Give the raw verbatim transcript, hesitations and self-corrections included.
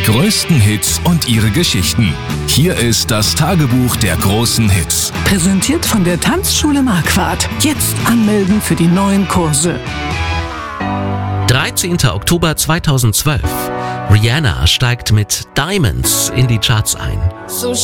größten Hits und ihre Geschichten. Hier ist das Tagebuch der großen Hits. Präsentiert von der Tanzschule Marquardt. Jetzt anmelden für die neuen Kurse. dreizehnter Oktober zweitausendzwölf. Rihanna steigt mit Diamonds in die Charts ein. So